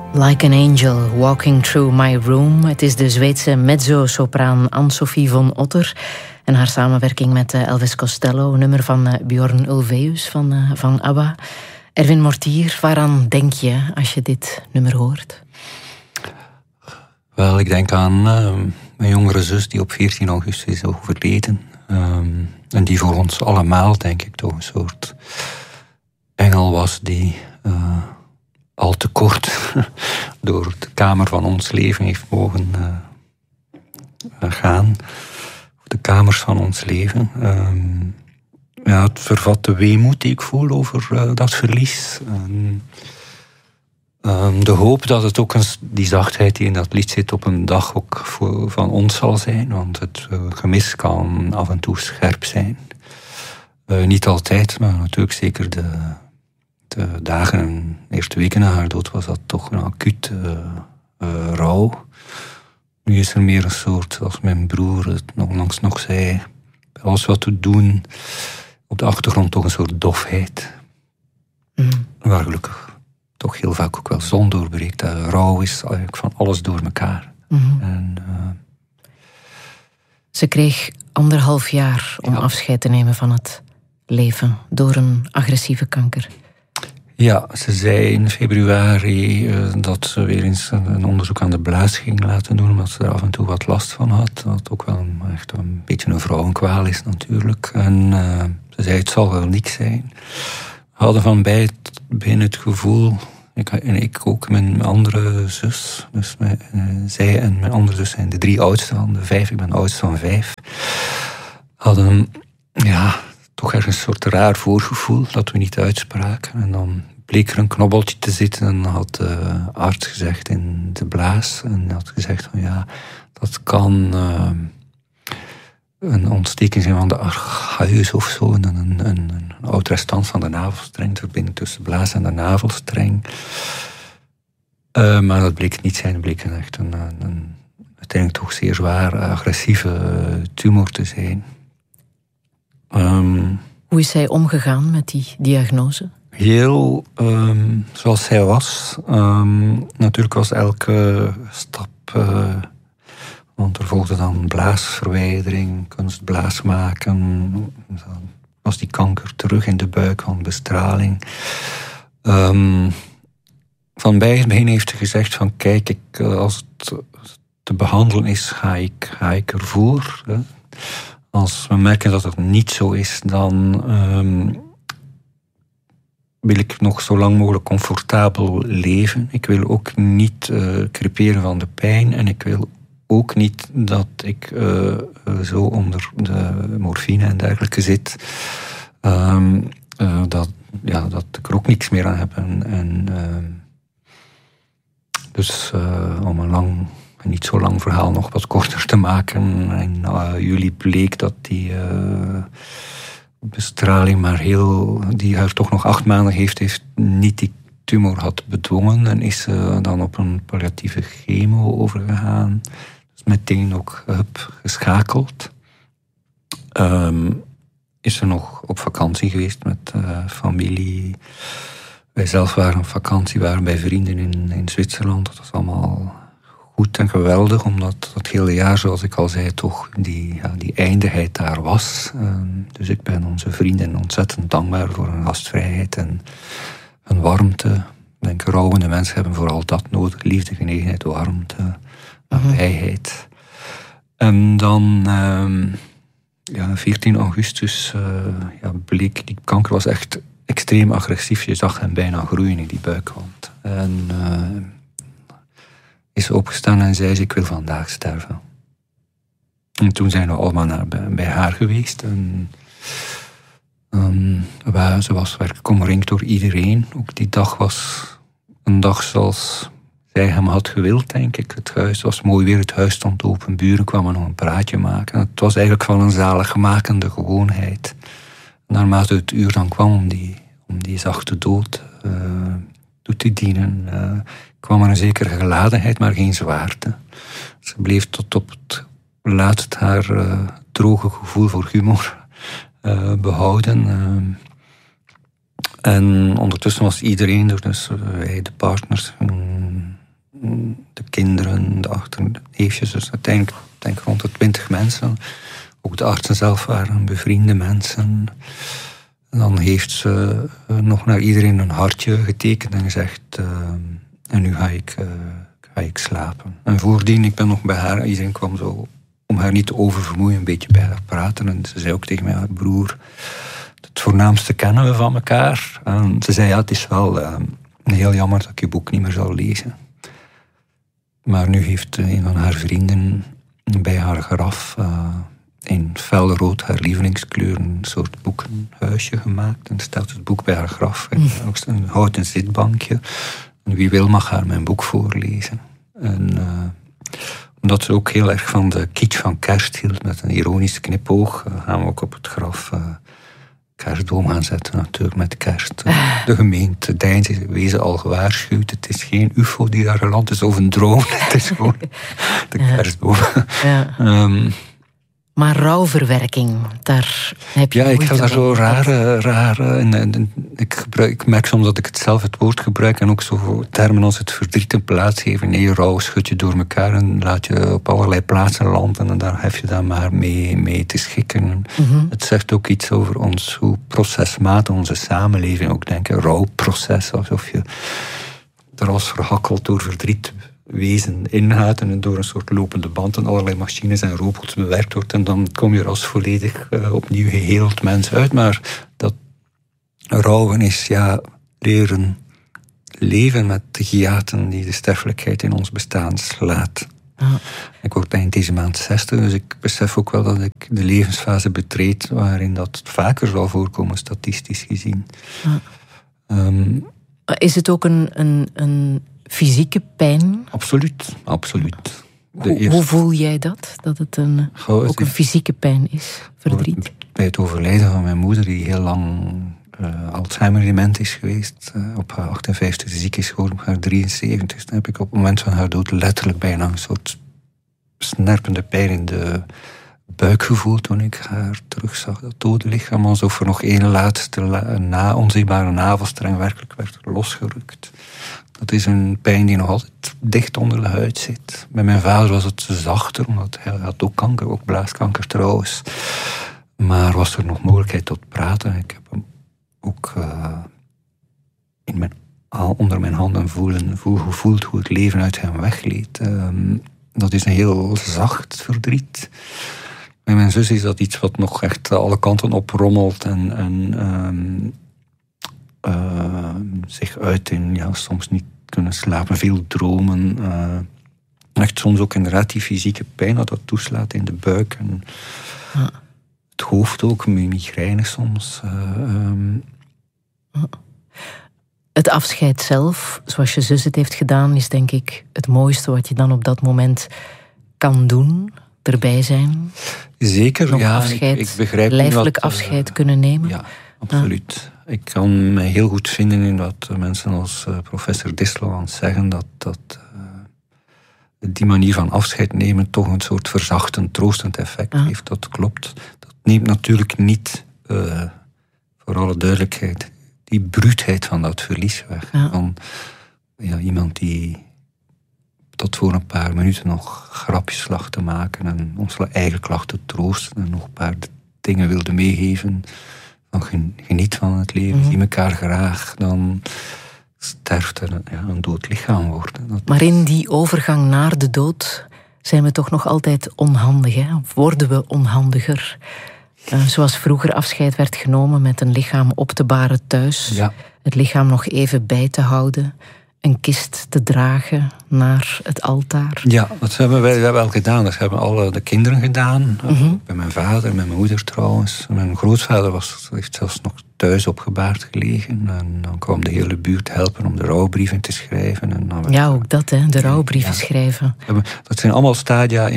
Like an Angel, Walking Through My Room. Het is de Zweedse mezzo-sopraan Ann-Sofie von Otter en haar samenwerking met Elvis Costello, een nummer van Björn Ulvaeus van ABBA. Erwin Mortier, waaraan denk je als je dit nummer hoort? Wel, ik denk aan mijn jongere zus die op 14 augustus is overleden. En die voor ons allemaal, denk ik, toch een soort engel was die al te kort door de kamer van ons leven heeft mogen gaan. De kamers van ons leven. Het vervat de weemoed die ik voel over dat verlies. De hoop dat het ook die zachtheid die in dat lied zit op een dag ook van ons zal zijn. Want het gemis kan af en toe scherp zijn. Niet altijd, maar natuurlijk zeker de dagen en eerste weken na haar dood was dat toch een acuut rouw. Nu is er meer een soort, zoals mijn broer het onlangs nog zei, bij alles wat we doen, op de achtergrond toch een soort dofheid. Waar gelukkig toch heel vaak ook wel zon doorbreekt. Rouw is eigenlijk van alles door elkaar. Ze kreeg 1,5 jaar om afscheid te nemen van het leven door een agressieve kanker. Ja, ze zei in februari dat ze weer eens een onderzoek aan de blaas ging laten doen, omdat ze er af en toe wat last van had. Wat ook wel echt een beetje een vrouwenkwaal is natuurlijk. En ze zei, het zal wel niks zijn. We hadden van begin het gevoel, ik ook, mijn andere zus, dus zij en mijn andere zus zijn de 3 oudste van de 5, ik ben de oudste van 5, hadden toch ergens een soort raar voorgevoel dat we niet uitspraken. En dan bleek er een knobbeltje te zitten en had de arts gezegd in de blaas. En had gezegd van dat kan een ontsteking zijn van de archaeus of zo. Een oud restant van de navelstreng, de verbinding tussen de blaas en de navelstreng. Maar dat bleek niet zijn, het bleek echt een uiteindelijk toch zeer zwaar agressieve tumor te zijn. Hoe is zij omgegaan met die diagnose? Heel zoals zij was. Natuurlijk was elke stap, want er volgde dan blaasverwijdering, kunstblaas maken. Dan was die kanker terug in de buik van bestraling. Van bij het begin heeft ze gezegd van kijk, als het te behandelen is, ga ik ervoor. Hè. Als we merken dat het niet zo is, dan wil ik nog zo lang mogelijk comfortabel leven. Ik wil ook niet creperen van de pijn. En ik wil ook niet dat ik zo onder de morfine en dergelijke zit. Dat ik er ook niks meer aan heb. Dus om een niet zo lang verhaal nog wat korter te maken. In juli bleek dat die bestraling die haar toch nog 8 maanden heeft niet die tumor had bedwongen. En is ze dan op een palliatieve chemo overgegaan. Dus meteen ook geschakeld. Is ze nog op vakantie geweest met familie. Wij zelf waren op vakantie, waren bij vrienden in Zwitserland. Dat was allemaal goed en geweldig, omdat dat hele jaar, zoals ik al zei, toch die eindigheid daar was. Dus ik ben onze vrienden ontzettend dankbaar voor hun gastvrijheid en hun warmte. Ik denk, rouwende mensen hebben vooral dat nodig. Liefde, genegenheid, warmte, nabijheid. En dan 14 augustus bleek, die kanker was echt extreem agressief. Je zag hem bijna groeien in die buikwand. En is opgestaan en zei ze, ik wil vandaag sterven. En toen zijn we allemaal bij haar geweest. En ze was werkelijk omringd door iedereen. Ook die dag was een dag zoals zij hem had gewild, denk ik. Het huis was mooi weer, het huis stond open. Buren kwamen nog een praatje maken. Het was eigenlijk van een zaligmakende gewoonheid. Naarmate het uur dan kwam om die zachte dood toe te dienen, kwam er een zekere geladenheid, maar geen zwaarte. Ze bleef tot op het laatst haar droge gevoel voor humor behouden. En ondertussen was iedereen, dus wij de partners, de kinderen, de achterneefjes, dus uiteindelijk denk ik rond de 20 mensen. Ook de artsen zelf waren bevriende mensen. En dan heeft ze nog naar iedereen een hartje getekend en gezegd, en nu ga ik slapen. En voordien, ik ben nog bij haar, iedereen kwam zo, om haar niet te oververmoeien, een beetje bij haar praten. En ze zei ook tegen mij, broer, het voornaamste kennen we van elkaar. En ze zei, ja, het is wel heel jammer dat ik je boek niet meer zal lezen. Maar nu heeft een van haar vrienden bij haar graf in felrood, haar lievelingskleur, een soort boekenhuisje gemaakt. En stelt het boek bij haar graf. En een houten zitbankje. En wie wil mag haar mijn boek voorlezen. En omdat ze ook heel erg van de kitsch van kerst hield, met een ironische knipoog, gaan we ook op het graf kerstboom gaan zetten, natuurlijk, met kerst. De gemeente Deinze wezen al gewaarschuwd. Het is geen ufo die daar geland is, of een drone. Het is gewoon de kerstboom. Ja. Maar rouwverwerking, daar heb je ik ga daar zo rare ik merk soms dat ik het zelf het woord gebruik en ook zo termen als het verdriet een plaats geven. Nee, rouw schud je door elkaar en laat je op allerlei plaatsen landen en daar heb je dan maar mee te schikken. Mm-hmm. Het zegt ook iets over ons, hoe procesmatig onze samenleving ook denken. Rouwproces, alsof je er als verhakkeld door verdriet wezen ingaat en door een soort lopende band en allerlei machines en robots bewerkt wordt en dan kom je er als volledig opnieuw geheeld mens uit. Maar dat rouwen is leren leven met de hiaten die de sterfelijkheid in ons bestaan slaat. Ah. Ik word eind deze maand 60, dus ik besef ook wel dat ik de levensfase betreed waarin dat vaker zal voorkomen, statistisch gezien. Ah. Is het ook een fysieke pijn? Absoluut. Hoe voel jij dat? Dat het ook een fysieke pijn is? Verdriet? Bij het overlijden van mijn moeder, die heel lang Alzheimer-dement is geweest, op haar 58 ziek is geworden, op haar 73, dan heb ik op het moment van haar dood letterlijk bijna een soort snerpende pijn in de buik gevoeld toen ik haar terugzag, dat dode lichaam, alsof er nog één laatste onzichtbare navelstreng werkelijk werd losgerukt. Dat is een pijn die nog altijd dicht onder de huid zit. Bij mijn vader was het zachter, omdat hij had ook kanker, ook blaaskanker trouwens. Maar was er nog mogelijkheid tot praten. Ik heb hem ook onder mijn handen gevoeld hoe het leven uit hem wegleed. Dat is een heel zacht verdriet. Bij mijn zus is dat iets wat nog echt alle kanten oprommelt en zich uit in soms niet kunnen slapen, veel dromen. Echt soms ook inderdaad die fysieke pijn dat toeslaat in de buik. En het hoofd ook, migraine soms. Het afscheid zelf, zoals je zus het heeft gedaan, is denk ik het mooiste wat je dan op dat moment kan doen. Erbij zijn. Zeker, nog afscheid, ik begrijp lijfelijk afscheid kunnen nemen. Ja, absoluut. Ik kan mij heel goed vinden in wat mensen als professor Distelmans zeggen, dat die manier van afscheid nemen toch een soort verzachtend, troostend effect heeft. Dat klopt. Dat neemt natuurlijk niet, voor alle duidelijkheid, die bruutheid van dat verlies weg. Van iemand die tot voor een paar minuten nog grapjes lag te maken en onze eigen klachten troosten en nog een paar dingen wilde meegeven. Dan geniet van het leven, zie elkaar graag, dan sterft er een dood lichaam worden. Maar in die overgang naar de dood zijn we toch nog altijd onhandig, hè? Of worden we onhandiger? Zoals vroeger afscheid werd genomen met een lichaam op te baren thuis. Ja. Het lichaam nog even bij te houden. Een kist te dragen naar het altaar. Ja, dat hebben wij wel gedaan. Dat hebben alle de kinderen gedaan. Bij mijn vader, met mijn moeder trouwens. Mijn grootvader heeft zelfs nog thuis opgebaard gelegen. En dan kwam de hele buurt helpen om de rouwbrieven te schrijven. En dan ook dat, hè, de rouwbrieven schrijven. Dat zijn allemaal stadia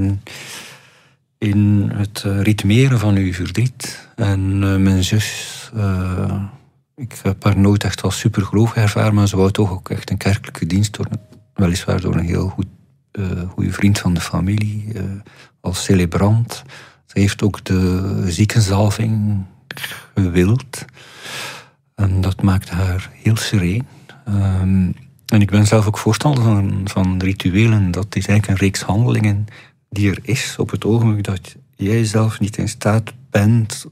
in het ritmeren van uw verdriet. En mijn zus... ik heb haar nooit echt als supergeloof ervaren, maar ze wou toch ook echt een kerkelijke dienst doen. Weliswaar door een heel goede vriend van de familie, als celebrant. Ze heeft ook de ziekenzalving gewild. En dat maakte haar heel sereen. En ik ben zelf ook voorstander van rituelen. Dat is eigenlijk een reeks handelingen die er is op het ogenblik dat jij zelf niet in staat bent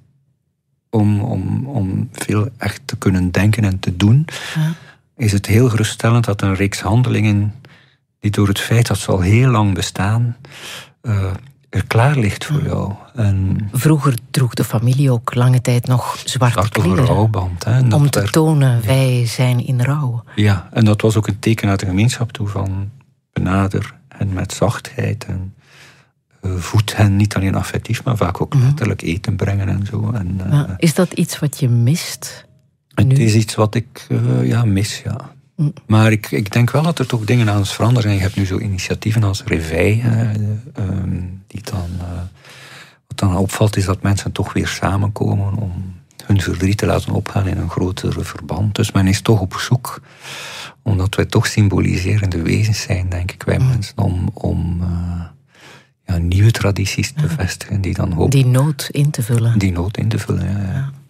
om veel echt te kunnen denken en te doen. Ja. Is het heel geruststellend dat een reeks handelingen die door het feit dat ze al heel lang bestaan er klaar ligt voor jou. En vroeger droeg de familie ook lange tijd nog zwarte kleren. Rouwband. Om te tonen, wij zijn in rouw. Ja, en dat was ook een teken naar de gemeenschap toe van benader hen met zachtheid en voed hen niet alleen affectief, maar vaak ook letterlijk eten brengen en zo. En, is dat iets wat je mist? Het is iets wat ik mis, ja. Maar ik denk wel dat er toch dingen aan het veranderen zijn. Je hebt nu zo initiatieven als Reveil, die dan... wat dan opvalt is dat mensen toch weer samenkomen om hun verdriet te laten opgaan in een grotere verband. Dus men is toch op zoek, omdat wij toch symboliserende wezens zijn, denk ik, wij mensen, om nieuwe tradities te vestigen die dan hopen... Die nood in te vullen. Die nood in te vullen, ja.